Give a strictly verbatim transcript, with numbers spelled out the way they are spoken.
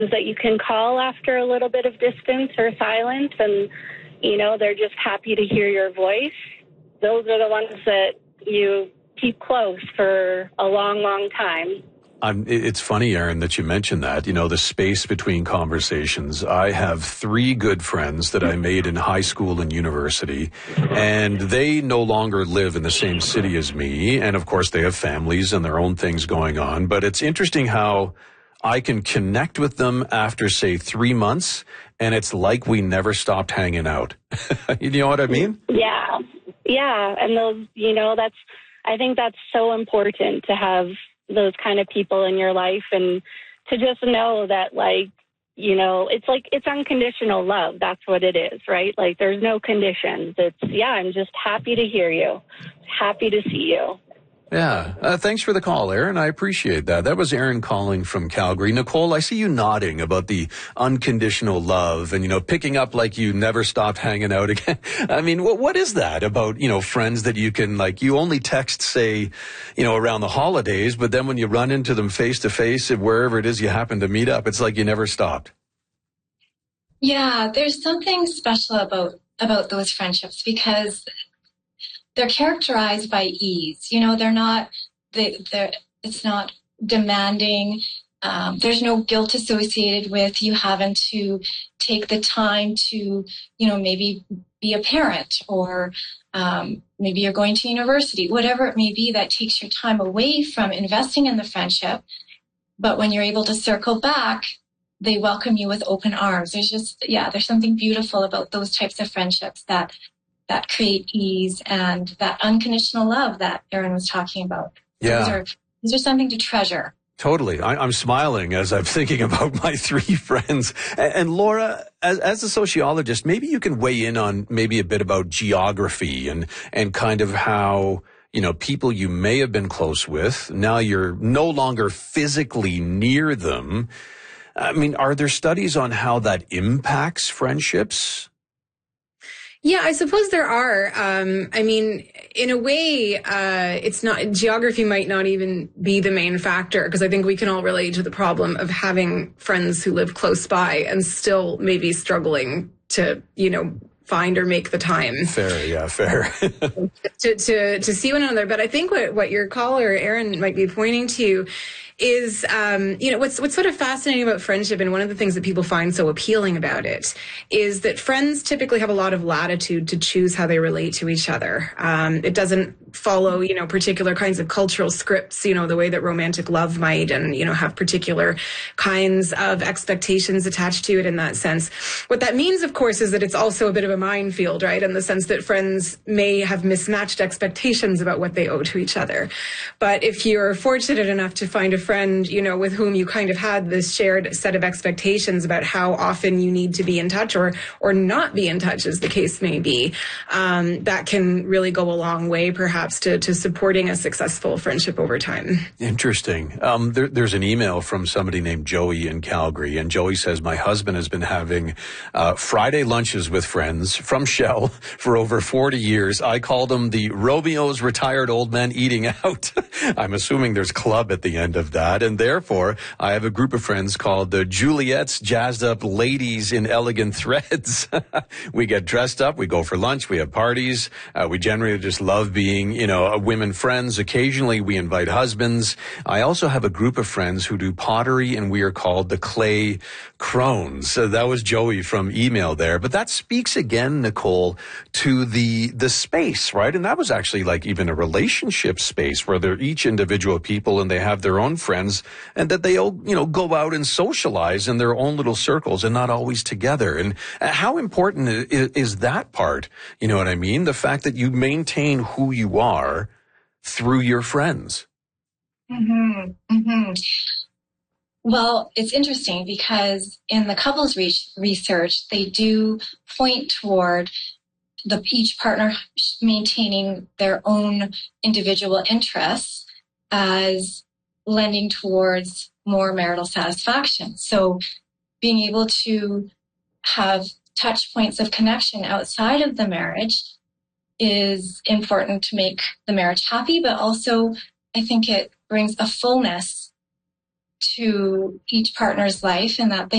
that you can call after a little bit of distance or silence, and, you know, they're just happy to hear your voice. Those are the ones that you keep close for a long, long time. I'm, it's funny, Erin, that you mentioned that, you know, the space between conversations. I have three good friends that I made in high school and university, and they no longer live in the same city as me. And of course, they have families and their own things going on. But it's interesting how I can connect with them after, say, three months, and it's like we never stopped hanging out. You know what I mean? Yeah. Yeah. And those, you know, that's, I think that's so important to have those kind of people in your life, and to just know that, like, you know, it's like, it's unconditional love. That's what it is, right? Like, there's no conditions. It's, yeah, I'm just happy to hear you. Happy to see you. Yeah. Uh, thanks for the call, Erin. I appreciate that. That was Erin calling from Calgary. Nicole, I see you nodding about the unconditional love and, you know, picking up like you never stopped hanging out again. I mean, what, what is that about, you know, friends that you can, like, you only text, say, you know, around the holidays, but then when you run into them face to face, wherever it is you happen to meet up, it's like you never stopped. Yeah, there's something special about, about those friendships, because they're characterized by ease. You know, they're not, they, they're, it's not demanding. Um, there's no guilt associated with you having to take the time to, you know, maybe be a parent, or um, maybe you're going to university, whatever it may be that takes your time away from investing in the friendship. But when you're able to circle back, they welcome you with open arms. There's just, yeah, there's something beautiful about those types of friendships that that create ease and that unconditional love that Erin was talking about. Yeah. Those are, those are something to treasure. Totally. I, I'm smiling as I'm thinking about my three friends. And, and Laura, as, as a sociologist, maybe you can weigh in on maybe a bit about geography and, and kind of how, you know, people you may have been close with, now you're no longer physically near them. I mean, are there studies on how that impacts friendships? Yeah, I suppose there are. Um, I mean, in a way, uh, it's not, geography might not even be the main factor, because I think we can all relate to the problem of having friends who live close by and still maybe struggling to, you know, find or make the time. Fair, yeah, fair. to, to, to see one another. But I think what, what your caller, Erin, might be pointing to is, um, you know, what's, what's sort of fascinating about friendship, and one of the things that people find so appealing about it, is that friends typically have a lot of latitude to choose how they relate to each other. Um, it doesn't follow, you know, particular kinds of cultural scripts, you know, the way that romantic love might, and, you know, have particular kinds of expectations attached to it in that sense. What that means, of course, is that it's also a bit of a minefield, right? In the sense that friends may have mismatched expectations about what they owe to each other. But if you're fortunate enough to find a friend, you know, with whom you kind of had this shared set of expectations about how often you need to be in touch, or or not be in touch, as the case may be, um, that can really go a long way, perhaps, to, to supporting a successful friendship over time. Interesting. Um, there, there's an email from somebody named Joey in Calgary, and Joey says, my husband has been having uh, Friday lunches with friends from Shell for over forty years. I call them the Romeo's retired old men eating out. I'm assuming there's club at the end of that, and therefore I have a group of friends called the Juliet's Jazzed Up Ladies in Elegant Threads. We get dressed up, we go for lunch, we have parties, uh, we generally just love being, you know, women friends. Occasionally we invite husbands. I also have a group of friends who do pottery, and we are called the Clay Crones. So that was Joey from email there, but that speaks again, Nicole, to the the space, right? And that was actually like even a relationship space where they're each individual people and they have their own friends, and that they all, you know, go out and socialize in their own little circles and not always together. And how important is, is that part? You know what I mean? The fact that you maintain who you are through your friends. Mm-hmm. Mm-hmm. Well, it's interesting because in the couples re- research, they do point toward the each partner maintaining their own individual interests as lending towards more marital satisfaction. So being able to have touch points of connection outside of the marriage is important to make the marriage happy, but also I think it brings a fullness to each partner's life, and that they